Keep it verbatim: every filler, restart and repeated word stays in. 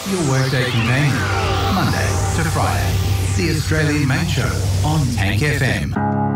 Your workday continues, Monday to Friday. The Australian Main Show on Tank F M.